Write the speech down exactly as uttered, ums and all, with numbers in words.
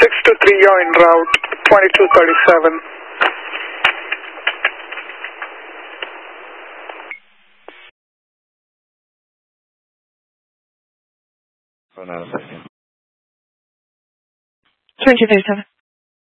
six two three, you're en route, twenty-two thirty-seven. Hold on a second. twenty-two thirty-seven.